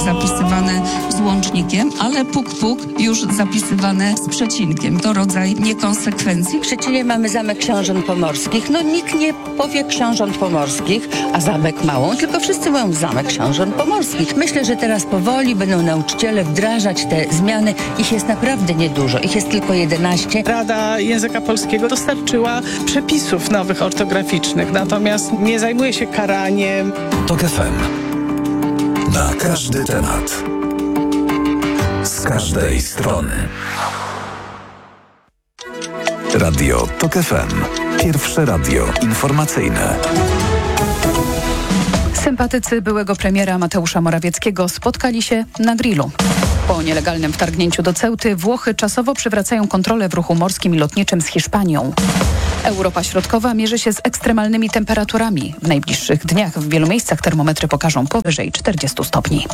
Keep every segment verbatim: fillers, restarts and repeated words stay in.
zapisywane z łącznikiem, ale puk puk już zapisywane z przecinkiem. To rodzaj niekonsekwencji. W Szczecinie mamy Zamek Książąt Pomorskich. No nikt nie powie Książąt Pomorskich, a Zamek Małą, tylko wszyscy mówią Zamek Książąt Pomorskich. Myślę, że teraz powoli będą nauczyciele wdrażać te zmiany. Ich jest naprawdę niedużo. Ich jest tylko jedenaście. Rada Języka Polskiego dostarczyła przepisów nowych ortograficznych, natomiast nie zajmuje się karaniem. TOK F M. Na każdy temat. Z każdej strony. Radio TOK F M. Pierwsze radio informacyjne. Sympatycy byłego premiera Mateusza Morawieckiego spotkali się na grillu. Po nielegalnym wtargnięciu do Ceuty Włochy czasowo przywracają kontrolę w ruchu morskim i lotniczym z Hiszpanią. Europa Środkowa mierzy się z ekstremalnymi temperaturami. W najbliższych dniach w wielu miejscach termometry pokażą powyżej czterdziestu stopni.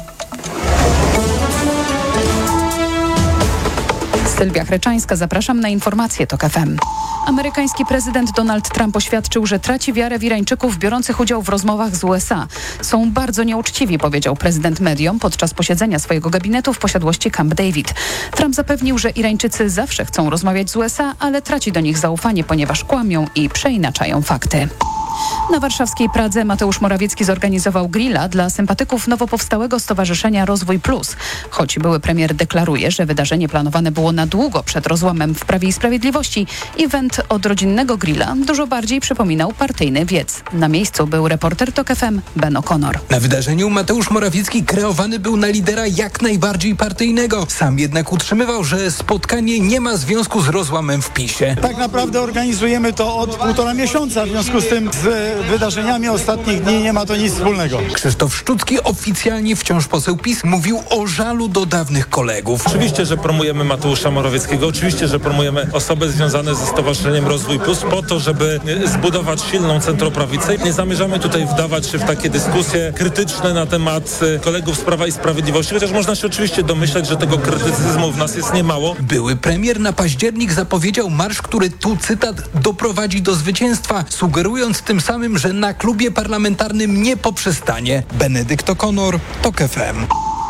Sylwia Chreczańska, zapraszam na informacje TOK F M. Amerykański prezydent Donald Trump oświadczył, że traci wiarę w Irańczyków biorących udział w rozmowach z U S A. Są bardzo nieuczciwi, powiedział prezydent mediom podczas posiedzenia swojego gabinetu w posiadłości Camp David. Trump zapewnił, że Irańczycy zawsze chcą rozmawiać z U S A, ale traci do nich zaufanie, ponieważ kłamią i przeinaczają fakty. Na warszawskiej Pradze Mateusz Morawiecki zorganizował grilla dla sympatyków nowo powstałego Stowarzyszenia Rozwój Plus. Choć były premier deklaruje, że wydarzenie planowane było na długo przed rozłamem w Prawie i Sprawiedliwości, event od rodzinnego grilla dużo bardziej przypominał partyjny wiec. Na miejscu był reporter TOK F M Ben O'Connor. Na wydarzeniu Mateusz Morawiecki kreowany był na lidera jak najbardziej partyjnego. Sam jednak utrzymywał, że spotkanie nie ma związku z rozłamem w PiSie. Tak naprawdę organizujemy to od półtora miesiąca, w związku z tym z wydarzeniami ostatnich dni nie ma to nic wspólnego. Krzysztof Szczucki, oficjalnie wciąż poseł PiS, mówił o żalu do dawnych kolegów. Oczywiście, że promujemy Mateusza Morawieckiego, oczywiście, że promujemy osoby związane ze Stowarzyszeniem Rozwój Plus po to, żeby zbudować silną centroprawicę. Nie zamierzamy tutaj wdawać się w takie dyskusje krytyczne na temat kolegów z Prawa i Sprawiedliwości, chociaż można się oczywiście domyślać, że tego krytycyzmu w nas jest niemało. Były premier na październik zapowiedział marsz, który tu, cytat, doprowadzi do zwycięstwa, sugerując tym samym, że na klubie parlamentarnym nie poprzestanie. Benedykt O'Connor, TOK F M.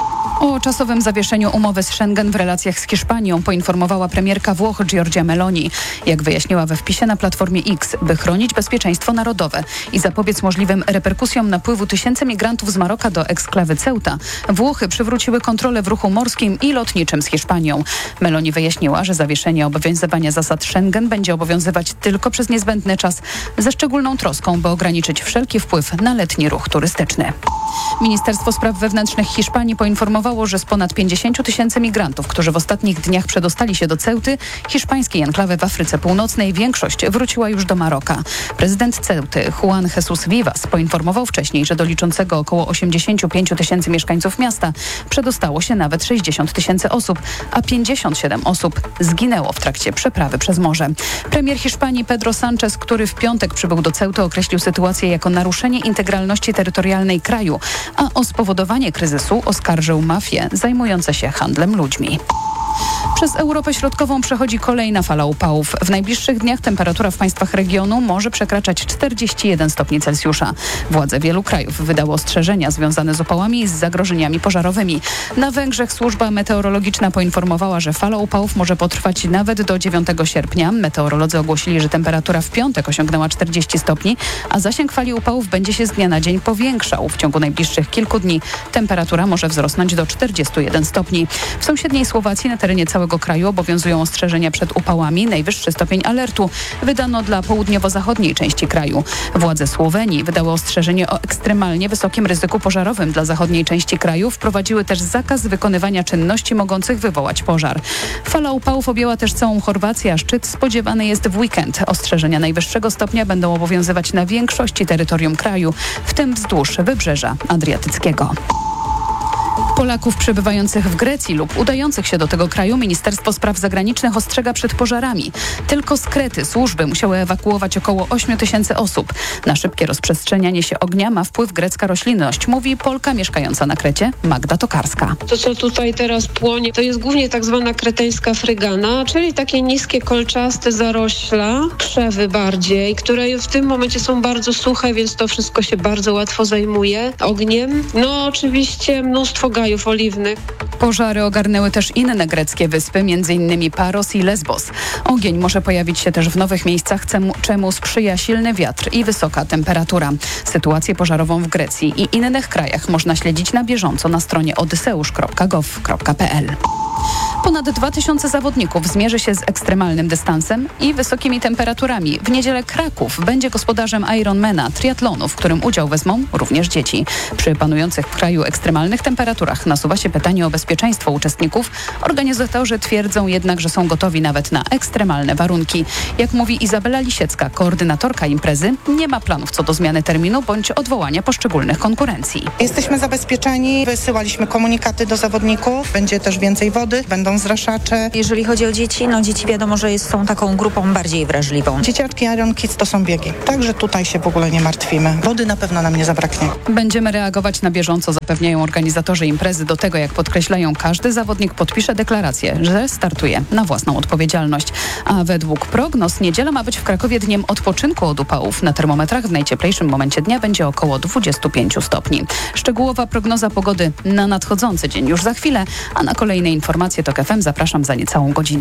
O czasowym zawieszeniu umowy z Schengen w relacjach z Hiszpanią poinformowała premierka Włoch Giorgia Meloni. Jak wyjaśniła we wpisie na Platformie X, by chronić bezpieczeństwo narodowe i zapobiec możliwym reperkusjom napływu tysięcy migrantów z Maroka do eksklawy Ceuta, Włochy przywróciły kontrolę w ruchu morskim i lotniczym z Hiszpanią. Meloni wyjaśniła, że zawieszenie obowiązywania zasad Schengen będzie obowiązywać tylko przez niezbędny czas, ze szczególną troską, by ograniczyć wszelki wpływ na letni ruch turystyczny. Ministerstwo Spraw Wewnętrznych Hiszpanii poinformowało, że z ponad pięćdziesięciu tysięcy migrantów, którzy w ostatnich dniach przedostali się do Ceuty, hiszpańskiej enklawy w Afryce Północnej, większość wróciła już do Maroka. Prezydent Ceuty, Juan Jesus Vivas, poinformował wcześniej, że do liczącego około osiemdziesięciu pięciu tysięcy mieszkańców miasta przedostało się nawet sześćdziesiąt tysięcy osób, a pięćdziesiąt siedem osób zginęło w trakcie przeprawy przez morze. Premier Hiszpanii Pedro Sánchez, który w piątek przybył do Ceuty, określił sytuację jako naruszenie integralności terytorialnej kraju, a o spowodowanie kryzysu oskarżył mafie zajmujące się handlem ludźmi. Przez Europę Środkową przechodzi kolejna fala upałów. W najbliższych dniach temperatura w państwach regionu może przekraczać czterdzieści jeden stopni Celsjusza. Władze wielu krajów wydały ostrzeżenia związane z upałami i z zagrożeniami pożarowymi. Na Węgrzech służba meteorologiczna poinformowała, że fala upałów może potrwać nawet do dziewiątego sierpnia. Meteorolodzy ogłosili, że temperatura w piątek osiągnęła czterdzieści stopni, a zasięg fali upałów będzie się z dnia na dzień powiększał. W ciągu najbliższych kilku dni temperatura może wzrosnąć do czterdziestu jeden stopni. W sąsiedniej Słowacji na terenie całego kraju obowiązują ostrzeżenia przed upałami. Najwyższy stopień alertu wydano dla południowo-zachodniej części kraju. Władze Słowenii wydały ostrzeżenie o ekstremalnie wysokim ryzyku pożarowym dla zachodniej części kraju. Wprowadziły też zakaz wykonywania czynności mogących wywołać pożar. Fala upałów objęła też całą Chorwację, a szczyt spodziewany jest w weekend. Ostrzeżenia najwyższego stopnia będą obowiązywać na większości terytorium kraju, w tym wzdłuż wybrzeża adriatyckiego. Polaków przebywających w Grecji lub udających się do tego kraju Ministerstwo Spraw Zagranicznych ostrzega przed pożarami. Tylko z Krety służby musiały ewakuować około ośmiu tysięcy osób. Na szybkie rozprzestrzenianie się ognia ma wpływ grecka roślinność, mówi Polka mieszkająca na Krecie Magda Tokarska. To, co tutaj teraz płonie, to jest głównie tak zwana kreteńska frygana, czyli takie niskie, kolczaste zarośla, krzewy bardziej, które w tym momencie są bardzo suche, więc to wszystko się bardzo łatwo zajmuje ogniem. No oczywiście mnóstwo gazów krajów oliwnych. Pożary ogarnęły też inne greckie wyspy, m.in. Paros i Lesbos. Ogień może pojawić się też w nowych miejscach, czemu sprzyja silny wiatr i wysoka temperatura. Sytuację pożarową w Grecji i innych krajach można śledzić na bieżąco na stronie odyseusz kropka gov kropka pe el. Ponad dwa tysiące zawodników zmierzy się z ekstremalnym dystansem i wysokimi temperaturami. W niedzielę Kraków będzie gospodarzem Ironmana, triatlonu, w którym udział wezmą również dzieci. Przy panujących w kraju ekstremalnych temperaturach nasuwa się pytanie o bezpieczeństwo uczestników. Organizatorzy twierdzą jednak, że są gotowi nawet na ekstremalne warunki. Jak mówi Izabela Lisiecka, koordynatorka imprezy, nie ma planów co do zmiany terminu bądź odwołania poszczególnych konkurencji. Jesteśmy zabezpieczeni, wysyłaliśmy komunikaty do zawodników, będzie też więcej wody, będą zraszacze. Jeżeli chodzi o dzieci, no dzieci wiadomo, że jest, są taką grupą bardziej wrażliwą. Dzieciaczki Iron Kids to są biegi, także tutaj się w ogóle nie martwimy. Wody na pewno nam nie zabraknie. Będziemy reagować na bieżąco, zapewniają organizatorzy imprezy. Do tego, jak podkreślają, każdy zawodnik podpisze deklarację, że startuje na własną odpowiedzialność. A według prognoz niedziela ma być w Krakowie dniem odpoczynku od upałów. Na termometrach w najcieplejszym momencie dnia będzie około dwadzieścia pięć stopni. Szczegółowa prognoza pogody na nadchodzący dzień już za chwilę, a na kolejne informacje TOK F M zapraszam za niecałą godzinę.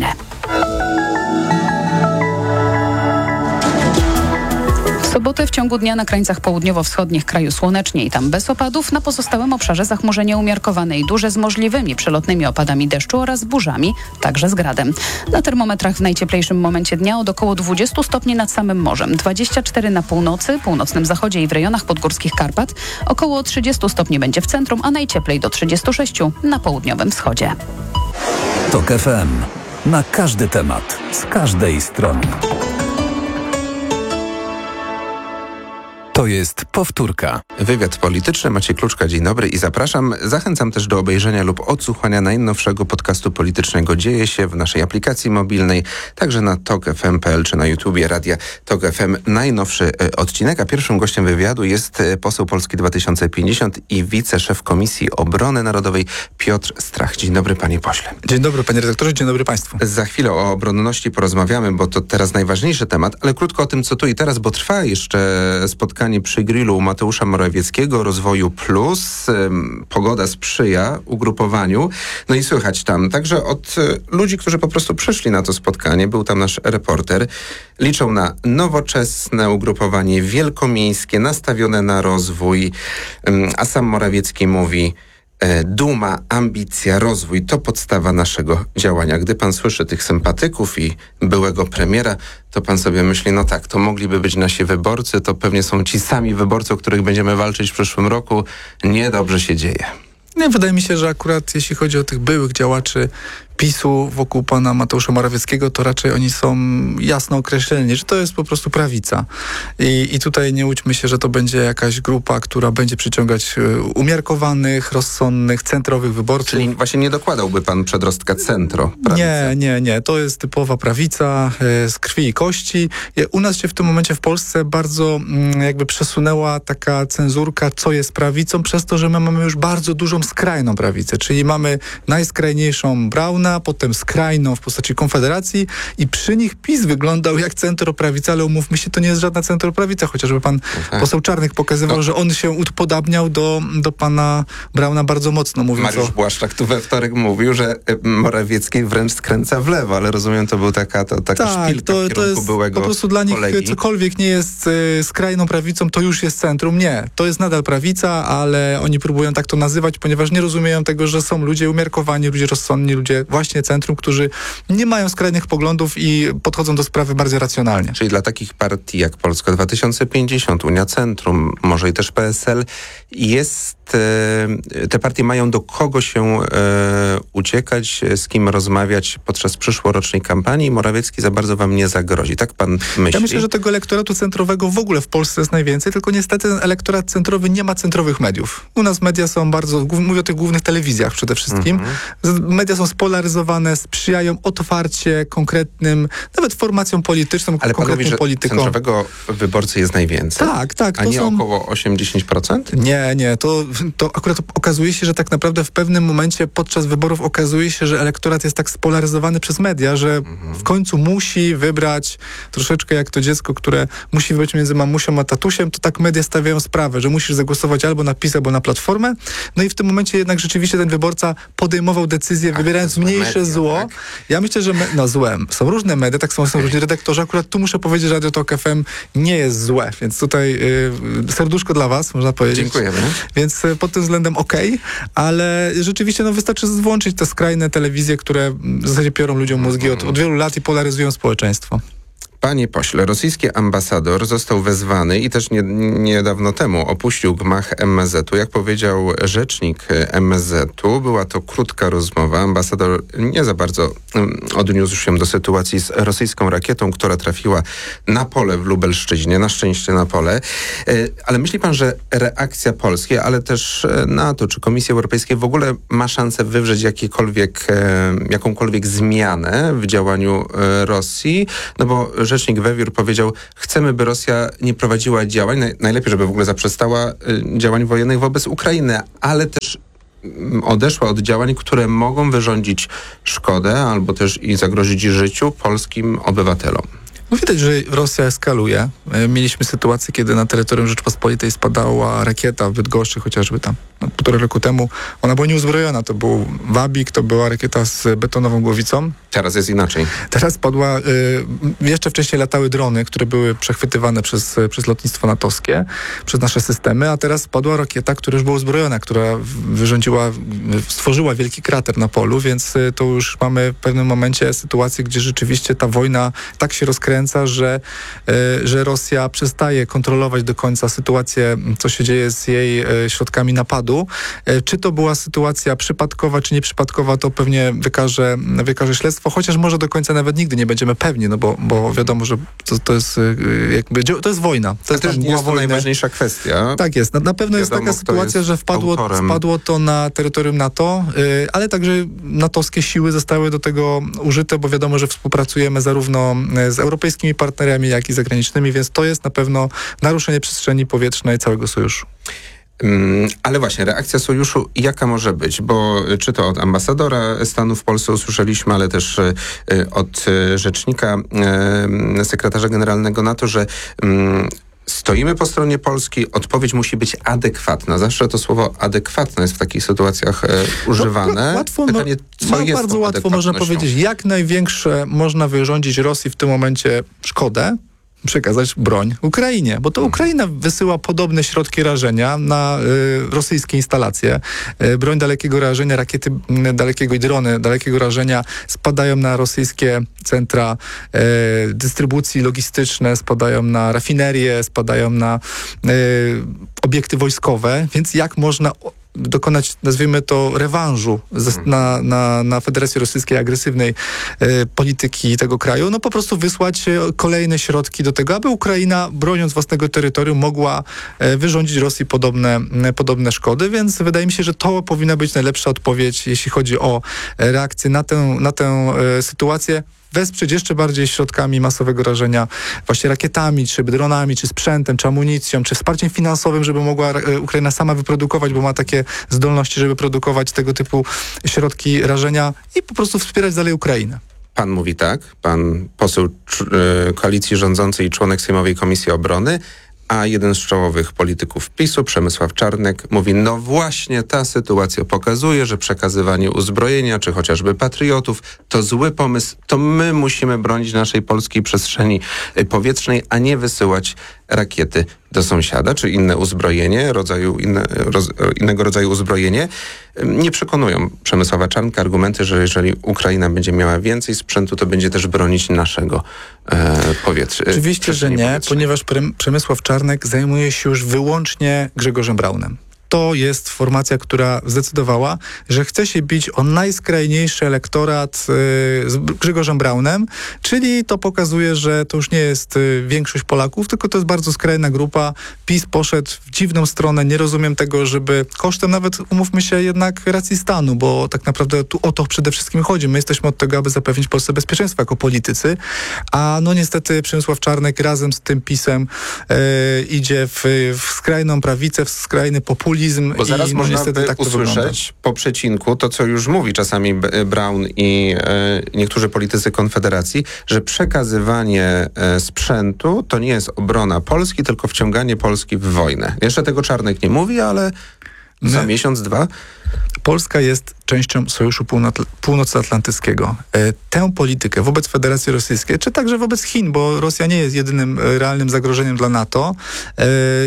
W sobotę w ciągu dnia na krańcach południowo-wschodnich kraju słonecznie i tam bez opadów. Na pozostałym obszarze zachmurzenie umiarkowane i duże z możliwymi przelotnymi opadami deszczu oraz burzami, także z gradem. Na termometrach w najcieplejszym momencie dnia od około dwadzieścia stopni nad samym morzem, dwadzieścia cztery na północy, północnym zachodzie i w rejonach podgórskich Karpat, około trzydzieści stopni będzie w centrum, a najcieplej do trzydziestu sześciu na południowym wschodzie. TOK F M. Na każdy temat, z każdej strony. To jest powtórka. Wywiad polityczny. Maciej Kluczka, dzień dobry i zapraszam. Zachęcam też do obejrzenia lub odsłuchania najnowszego podcastu politycznego Dzieje się w naszej aplikacji mobilnej, także na tok f m kropka p l czy na YouTubie Radia TOK F M. Najnowszy odcinek, a pierwszym gościem wywiadu jest poseł Polski dwa tysiące pięćdziesiąt i wiceszef Komisji Obrony Narodowej Piotr Strach. Dzień dobry, panie pośle. Dzień dobry, panie redaktorze, dzień dobry państwu. Za chwilę o obronności porozmawiamy, bo to teraz najważniejszy temat, ale krótko o tym, co tu i teraz, bo trwa jeszcze spotkanie przy grillu u Mateusza Morawieckiego, Rozwoju Plus. Pogoda sprzyja ugrupowaniu. No i słychać tam także od ludzi, którzy po prostu przyszli na to spotkanie. Był tam nasz reporter. Liczą na nowoczesne ugrupowanie wielkomiejskie, nastawione na rozwój. A sam Morawiecki mówi: duma, ambicja, rozwój to podstawa naszego działania. Gdy pan słyszy tych sympatyków i byłego premiera, to pan sobie myśli, no tak, to mogliby być nasi wyborcy, to pewnie są ci sami wyborcy, o których będziemy walczyć w przyszłym roku. Niedobrze się dzieje. Nie, wydaje mi się, że akurat jeśli chodzi o tych byłych działaczy PiSu wokół pana Mateusza Morawieckiego, to raczej oni są jasno określeni, że to jest po prostu prawica. I, i tutaj nie łudźmy się, że to będzie jakaś grupa, która będzie przyciągać umiarkowanych, rozsądnych, centrowych wyborców. Czyli właśnie nie dokładałby pan przedrostka centro? Prawica. Nie, nie, nie. To jest typowa prawica e, z krwi i kości. U nas się w tym momencie w Polsce bardzo mm, jakby przesunęła taka cenzurka, co jest prawicą, przez to, że my mamy już bardzo dużą skrajną prawicę, czyli mamy najskrajniejszą Brauna, potem skrajną w postaci Konfederacji i przy nich PiS wyglądał jak centroprawica, ale umówmy się, to nie jest żadna centroprawica, chociażby pan okay. poseł Czarnek pokazywał, no. że on się upodabniał do, do pana Brauna bardzo mocno, mówiąc Mariusz o... Błaszczak tu we wtorek mówił, że Morawiecki wręcz skręca w lewo, ale rozumiem, to był taka, to, taka tak, szpilka to, w to jest byłego po prostu dla nich kolegi. Cokolwiek nie jest y, skrajną prawicą, to już jest centrum. Nie, to jest nadal prawica, ale oni próbują tak to nazywać, ponieważ nie rozumieją tego, że są ludzie umiarkowani, ludzie rozsądni, ludzie właśnie centrum, którzy nie mają skrajnych poglądów i podchodzą do sprawy bardziej racjonalnie. Czyli dla takich partii jak Polska dwa tysiące pięćdziesiąt, Unia Centrum, może i też P S L, jest, e, te partie mają do kogo się e, uciekać, z kim rozmawiać podczas przyszłorocznej kampanii. Morawiecki za bardzo wam nie zagrozi. Tak pan myśli? Ja myślę, że tego elektoratu centrowego w ogóle w Polsce jest najwięcej, tylko niestety ten elektorat centrowy nie ma centrowych mediów. U nas media są bardzo, mówię o tych głównych telewizjach przede wszystkim. Mm-hmm. Media są spolaryzowane spolaryzowane, sprzyjają otwarcie konkretnym, nawet formacjom politycznym, Ale pan konkretnym mówi, że politykom. centrowego wyborcy jest najwięcej? Tak, tak. A to nie są... około osiem do dziesięciu procent? Nie, nie. To, to akurat okazuje się, że tak naprawdę w pewnym momencie podczas wyborów okazuje się, że elektorat jest tak spolaryzowany przez media, że mhm. w końcu musi wybrać troszeczkę jak to dziecko, które musi wybrać między mamusią a tatusiem, to tak media stawiają sprawę, że musisz zagłosować albo na PiS, albo na Platformę. No i w tym momencie jednak rzeczywiście ten wyborca podejmował decyzję, Ach, wybierając mniejsze media, zło. Tak? Ja myślę, że me- no złem. Są różne media, tak samo są różni redaktorzy. Akurat tu muszę powiedzieć, że Radio Tok F M nie jest złe, więc tutaj y, serduszko dla was, można powiedzieć. Dziękujemy. Więc y, pod tym względem okej, okay, ale rzeczywiście no, wystarczy włączyć te skrajne telewizje, które w zasadzie piorą ludziom mózgi od, od wielu lat i polaryzują społeczeństwo. Panie pośle, rosyjski ambasador został wezwany i też nie, niedawno temu opuścił gmach M S Z u. Jak powiedział rzecznik M S Z u, była to krótka rozmowa. Ambasador nie za bardzo um, odniósł się do sytuacji z rosyjską rakietą, która trafiła na pole w Lubelszczyźnie, na szczęście na pole. E, ale myśli pan, że reakcja Polski, ale też NATO czy Komisji Europejskiej w ogóle ma szansę wywrzeć jakiekolwiek, e, jakąkolwiek zmianę w działaniu e, Rosji? No bo rzecznik Wewiór powiedział, chcemy, by Rosja nie prowadziła działań, najlepiej, żeby w ogóle zaprzestała działań wojennych wobec Ukrainy, ale też odeszła od działań, które mogą wyrządzić szkodę albo też i zagrozić życiu polskim obywatelom. No widać, że Rosja eskaluje. Mieliśmy sytuację, kiedy na terytorium Rzeczpospolitej spadała rakieta w Bydgoszczy, chociażby tam no, półtora roku temu. Ona była nieuzbrojona. To był Wabik, to była rakieta z betonową głowicą. Teraz jest inaczej. Teraz spadła, y, jeszcze wcześniej latały drony, które były przechwytywane przez, przez lotnictwo natowskie, przez nasze systemy, a teraz spadła rakieta, która już była uzbrojona, która wyrządziła, stworzyła wielki krater na polu, więc y, to już mamy w pewnym momencie sytuację, gdzie rzeczywiście ta wojna tak się rozkręca, że, y, że Rosja przestaje kontrolować do końca sytuację, co się dzieje z jej y, środkami napadu. Y, czy to była sytuacja przypadkowa, czy nieprzypadkowa, to pewnie wykaże, wykaże śledztwo. Chociaż może do końca nawet nigdy nie będziemy pewni, no bo, bo wiadomo, że to, to jest jakby, to jest wojna. To jest, też nie jest to najważniejsza kwestia. Tak jest. Na, na pewno wiadomo, jest taka sytuacja, że wpadło, spadło to na terytorium NATO, yy, ale także natowskie siły zostały do tego użyte, bo wiadomo, że współpracujemy zarówno z europejskimi partnerami, jak i zagranicznymi, więc to jest na pewno naruszenie przestrzeni powietrznej całego sojuszu. Ale właśnie, reakcja sojuszu jaka może być? Bo czy to od ambasadora stanu w Polsce usłyszeliśmy, ale też od rzecznika sekretarza generalnego NATO, że stoimy po stronie Polski, odpowiedź musi być adekwatna. Zawsze to słowo adekwatne jest w takich sytuacjach e, używane. No, łatwo, Pytanie, co no, jest bardzo łatwo można powiedzieć, jak największe można wyrządzić Rosji w tym momencie szkodę, przekazać broń Ukrainie, bo to Ukraina wysyła podobne środki rażenia na y, rosyjskie instalacje. Y, broń dalekiego rażenia, rakiety y, dalekiego i drony dalekiego rażenia spadają na rosyjskie centra y, dystrybucji logistyczne, spadają na rafinerie, spadają na y, obiekty wojskowe, więc jak można dokonać, nazwijmy to, rewanżu ze, na, na, na Federacji Rosyjskiej agresywnej e, polityki tego kraju, no po prostu wysłać e, kolejne środki do tego, aby Ukraina, broniąc własnego terytorium, mogła e, wyrządzić Rosji podobne, e, podobne szkody, więc wydaje mi się, że to powinna być najlepsza odpowiedź, jeśli chodzi o e, reakcję na tę, na tę e, sytuację. Wesprzeć jeszcze bardziej środkami masowego rażenia, właśnie rakietami, czy dronami, czy sprzętem, czy amunicją, czy wsparciem finansowym, żeby mogła Ukraina sama wyprodukować, bo ma takie zdolności, żeby produkować tego typu środki rażenia i po prostu wspierać dalej Ukrainę. Pan mówi tak, pan poseł koalicji rządzącej i członek Sejmowej Komisji Obrony, a jeden z czołowych polityków PiSu, Przemysław Czarnek, mówi, no właśnie ta sytuacja pokazuje, że przekazywanie uzbrojenia, czy chociażby patriotów, to zły pomysł. To my musimy bronić naszej polskiej przestrzeni powietrznej, a nie wysyłać rakiety do sąsiada, czy inne uzbrojenie, rodzaju, inne, roz, innego rodzaju uzbrojenie. Nie przekonują Przemysława Czarnka argumenty, że jeżeli Ukraina będzie miała więcej sprzętu, to będzie też bronić naszego e, powietrza. Oczywiście, że nie, ponieważ Przemysław Czarnek zajmuje się już wyłącznie Grzegorzem Braunem. to jest formacja, która zdecydowała, że chce się bić o najskrajniejszy elektorat y, z Grzegorzem Braunem, czyli to pokazuje, że to już nie jest y, większość Polaków, tylko to jest bardzo skrajna grupa. PiS poszedł w dziwną stronę. Nie rozumiem tego, żeby kosztem nawet, umówmy się, jednak racji stanu, bo tak naprawdę tu o to przede wszystkim chodzi. My jesteśmy od tego, aby zapewnić Polsce bezpieczeństwo jako politycy, a no niestety Przemysław Czarnek razem z tym PiS-em y, idzie w, w skrajną prawicę, w skrajny populizm. Bo zaraz i, no, można niestety by tak to usłyszeć wygląda. po przecinku to, co już mówi czasami Braun i e, niektórzy politycy Konfederacji, że przekazywanie e, sprzętu to nie jest obrona Polski, tylko wciąganie Polski w wojnę. Jeszcze tego Czarnek nie mówi, ale za My, miesiąc, dwa... Polska jest częścią Sojuszu Północ- Północnoatlantyckiego. E, tę politykę wobec Federacji Rosyjskiej, czy także wobec Chin, bo Rosja nie jest jedynym e, realnym zagrożeniem dla NATO, e,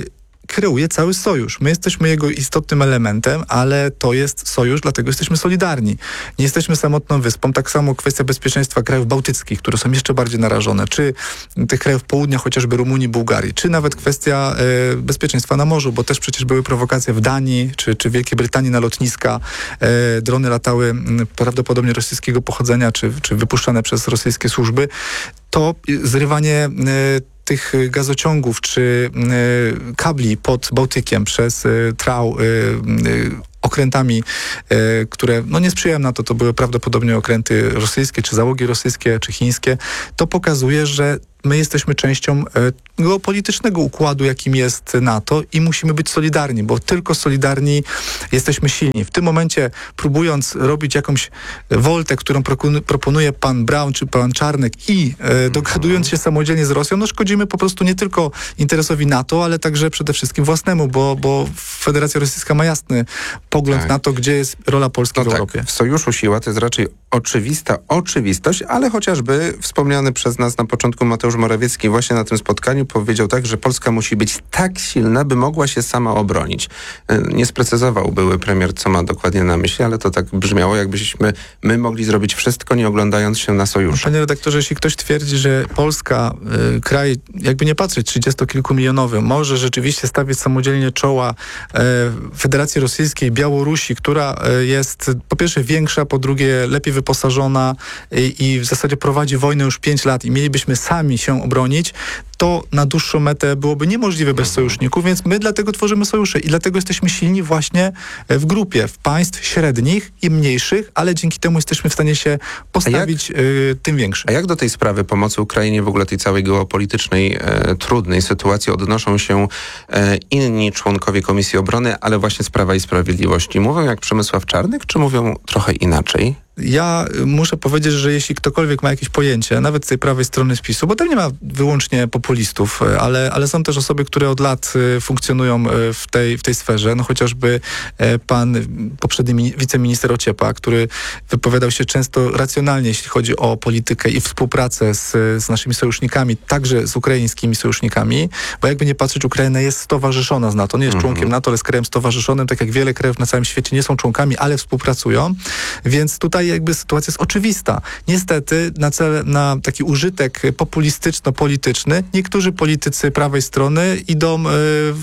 kreuje cały sojusz. My jesteśmy jego istotnym elementem, ale to jest sojusz, dlatego jesteśmy solidarni. Nie jesteśmy samotną wyspą. Tak samo kwestia bezpieczeństwa krajów bałtyckich, które są jeszcze bardziej narażone, czy tych krajów południa, chociażby Rumunii, Bułgarii, czy nawet kwestia e, bezpieczeństwa na morzu, bo też przecież były prowokacje w Danii, czy, czy Wielkiej Brytanii na lotniska. E, drony latały m, prawdopodobnie rosyjskiego pochodzenia, czy, czy wypuszczane przez rosyjskie służby. To zrywanie e, tych gazociągów czy y, kabli pod Bałtykiem przez y, trał y, y, okrętami, y, które no nie sprzyjają na to, to były prawdopodobnie okręty rosyjskie, czy załogi rosyjskie, czy chińskie, to pokazuje, że my jesteśmy częścią y, geopolitycznego układu, jakim jest NATO i musimy być solidarni, bo tylko solidarni jesteśmy silni. W tym momencie, próbując robić jakąś woltę, którą prokun- proponuje pan Braun czy pan Czarnek i y, dogadując się samodzielnie z Rosją, no szkodzimy po prostu nie tylko interesowi NATO, ale także przede wszystkim własnemu, bo, bo Federacja Rosyjska ma jasny pogląd Tak. na to, gdzie jest rola Polski No w tak, Europie. w sojuszu siła to jest raczej oczywista oczywistość, ale chociażby wspomniany przez nas na początku Mateusz Morawiecki właśnie na tym spotkaniu powiedział tak, że Polska musi być tak silna, by mogła się sama obronić. Nie sprecyzował były premier, co ma dokładnie na myśli, ale to tak brzmiało, jakbyśmy my mogli zrobić wszystko, nie oglądając się na sojusze. Panie redaktorze, jeśli ktoś twierdzi, że Polska, y, kraj, jakby nie patrzeć, trzydziestokilkumilionowy, może rzeczywiście stawiać samodzielnie czoła y, Federacji Rosyjskiej, Białorusi, która y, jest po pierwsze większa, po drugie lepiej wyposażona y, i w zasadzie prowadzi wojnę już pięć lat i mielibyśmy sami się obronić, to na dłuższą metę byłoby niemożliwe bez sojuszników, więc my dlatego tworzymy sojusze i dlatego jesteśmy silni właśnie w grupie, w państw średnich i mniejszych, ale dzięki temu jesteśmy w stanie się postawić jak, y, tym większym. A jak do tej sprawy pomocy Ukrainie, w ogóle tej całej geopolitycznej, e, trudnej sytuacji odnoszą się e, inni członkowie Komisji Obrony, ale właśnie z Prawa i Sprawiedliwości? Mówią jak Przemysław Czarnek, czy mówią trochę inaczej? Ja muszę powiedzieć, że jeśli ktokolwiek ma jakieś pojęcie, nawet z tej prawej strony spisu, bo tam nie ma wyłącznie populistów, ale, ale są też osoby, które od lat funkcjonują w tej, w tej sferze, no chociażby pan poprzedni wiceminister Ociepa, który wypowiadał się często racjonalnie, jeśli chodzi o politykę i współpracę z, z naszymi sojusznikami, także z ukraińskimi sojusznikami, bo jakby nie patrzeć, Ukraina jest stowarzyszona z NATO, nie jest mhm. członkiem NATO, ale jest krajem stowarzyszonym, tak jak wiele krajów na całym świecie nie są członkami, ale współpracują, więc tutaj jakby sytuacja jest oczywista. Niestety na, cel, na taki użytek populistyczno-polityczny niektórzy politycy prawej strony idą y,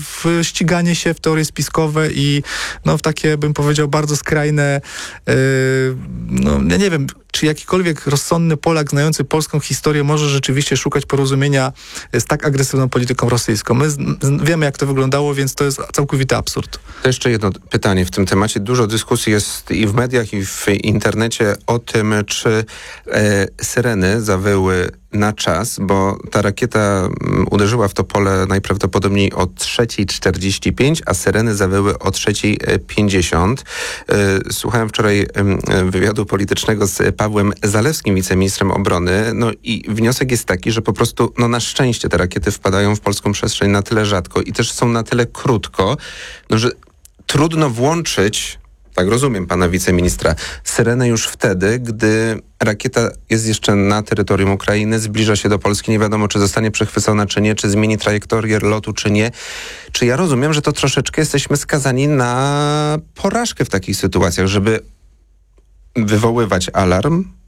w ściganie się w teorie spiskowe i no, w takie, bym powiedział, bardzo skrajne, y, no ja nie wiem, czy jakikolwiek rozsądny Polak znający polską historię może rzeczywiście szukać porozumienia z tak agresywną polityką rosyjską. My z, z, wiemy, jak to wyglądało, więc to jest całkowity absurd. To jeszcze jedno pytanie w tym temacie. Dużo dyskusji jest i w mediach, i w internecie o tym, czy e, syreny zawyły na czas, bo ta rakieta um, uderzyła w to pole najprawdopodobniej o trzeciej czterdzieści pięć, a syreny zawyły o trzeciej pięćdziesiąt. E, słuchałem wczoraj e, wywiadu politycznego z Pawłem Zalewskim, wiceministrem obrony, no i wniosek jest taki, że po prostu no na szczęście te rakiety wpadają w polską przestrzeń na tyle rzadko i też są na tyle krótko, no że trudno włączyć, tak rozumiem pana wiceministra, syrenę już wtedy, gdy rakieta jest jeszcze na terytorium Ukrainy, zbliża się do Polski, nie wiadomo, czy zostanie przechwycona, czy nie, czy zmieni trajektorię lotu, czy nie. Czy ja rozumiem, że to troszeczkę jesteśmy skazani na porażkę w takich sytuacjach, żeby wywoływać alarm,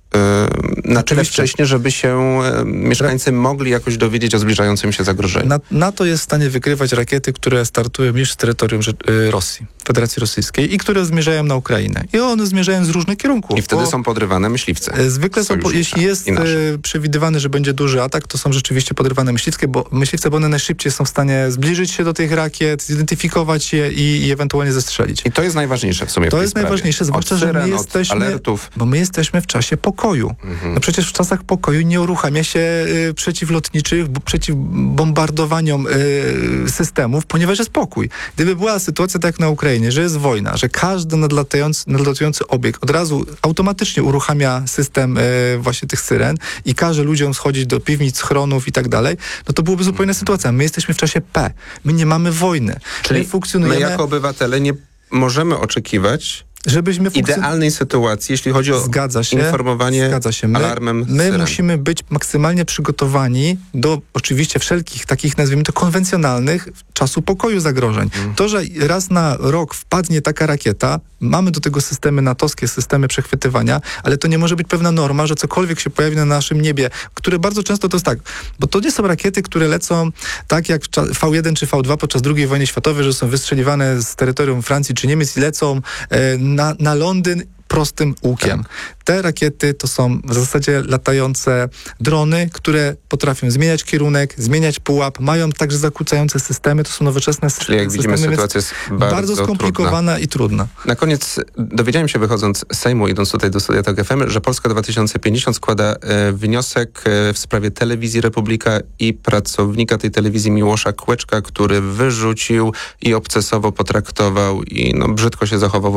na tyle wcześnie, żeby się mieszkańcy mogli jakoś dowiedzieć o zbliżającym się zagrożeniu. Na, NATO jest w stanie wykrywać rakiety, które startują już z terytorium Rosji, Federacji Rosyjskiej i które zmierzają na Ukrainę. I one zmierzają z różnych kierunków. I wtedy są podrywane myśliwce. Zwykle są, po, jeśli jest przewidywany, że będzie duży atak, to są rzeczywiście podrywane myśliwce, bo myśliwce, bo one najszybciej są w stanie zbliżyć się do tych rakiet, zidentyfikować je i, i ewentualnie zestrzelić. I to jest najważniejsze w sumie. To w tej jest sprawie. najważniejsze, zwłaszcza, od syren, że my jesteśmy, alertów. bo my jesteśmy w czasie pokoju. Mhm. No przecież w czasach pokoju nie uruchamia się y, przeciwlotniczych, b- przeciwbombardowaniom y, systemów, ponieważ jest pokój. Gdyby była sytuacja tak jak na Ukrainie, że jest wojna, że każdy nadlatający, nadlatujący obiekt od razu automatycznie uruchamia system y, właśnie tych syren i każe ludziom schodzić do piwnic, schronów i tak dalej, no to byłoby zupełnie inna sytuacja. My jesteśmy w czasie P. My nie mamy wojny. Czyli my funkcjonujemy... my jako obywatele nie możemy oczekiwać żebyśmy funkcjon... idealnej sytuacji, jeśli chodzi o zgadza się, informowanie zgadza się. My, alarmem My syren. musimy być maksymalnie przygotowani do oczywiście wszelkich takich, nazwijmy to, konwencjonalnych czasu pokoju zagrożeń. Mm. To, że raz na rok wpadnie taka rakieta, mamy do tego systemy natowskie, systemy przechwytywania, ale to nie może być pewna norma, że cokolwiek się pojawi na naszym niebie, które bardzo często to jest tak, bo to nie są rakiety, które lecą tak jak V jeden czy V dwa podczas drugiej wojny światowej, że są wystrzeliwane z terytorium Francji czy Niemiec i lecą e, na, na Londyn prostym łukiem. Tak. Te rakiety to są w zasadzie latające drony, które potrafią zmieniać kierunek, zmieniać pułap, mają także zakłócające systemy, to są nowoczesne systemy. Czyli jak widzimy, sytuacja jest bardzo, bardzo skomplikowana trudna. i trudna. Na koniec dowiedziałem się, wychodząc z Sejmu, idąc tutaj do studia TOK F M, że Polska dwa tysiące pięćdziesiąt składa e, wniosek e, w sprawie telewizji Republika i pracownika tej telewizji Miłosza Kłeczka, który wyrzucił i obcesowo potraktował i no, brzydko się zachował